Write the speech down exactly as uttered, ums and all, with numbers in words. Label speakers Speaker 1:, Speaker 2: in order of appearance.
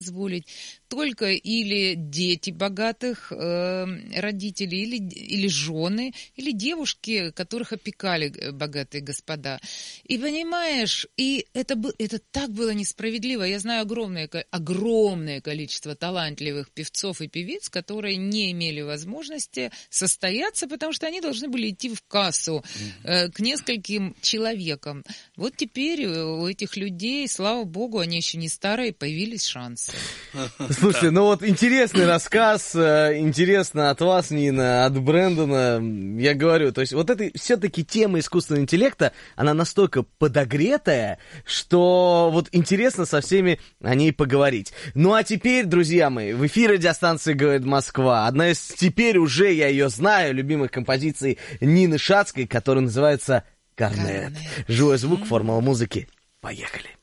Speaker 1: позволить только или дети богатых э, родителей, или, или жены, или девушки, которых опекали богатые господа. И понимаешь, и это, это так было несправедливо. Я знаю огромное, огромное количество талантливых певцов и певиц, которые не имели возможности состояться, потому что они должны были идти в кассу э, к нескольким человекам. Вот теперь у этих людей, слава богу, они еще не старые, появились шансы.
Speaker 2: Слушайте, ну вот интересный рассказ, интересно от вас, Нина, от Брэндона. Я говорю, то есть вот эта все-таки тема искусственного интеллекта, она настолько подогретая, что вот интересно со всеми о ней поговорить. Ну а теперь, друзья мои, в эфире радиостанции «Говорит Москва» одна из, теперь уже я ее знаю, любимых композиций Нины Шацкой, которая называется «Корнет». Живой звук, формула музыки. Поехали.